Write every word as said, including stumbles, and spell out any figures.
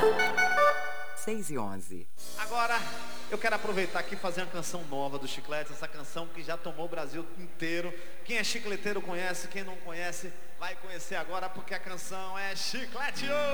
seis e onze. Agora, eu quero aproveitar aqui e fazer uma canção nova do Chiclete. Essa canção que já tomou o Brasil inteiro. Quem é chicleteiro conhece, quem não conhece vai conhecer agora, porque a canção é Chiclete!